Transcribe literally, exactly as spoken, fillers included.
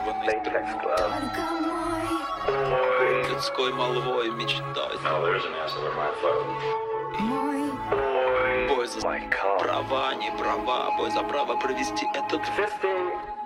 ебаный инструмент. Людской молвой мечтать. Бой за права, не права, бой за право провести этот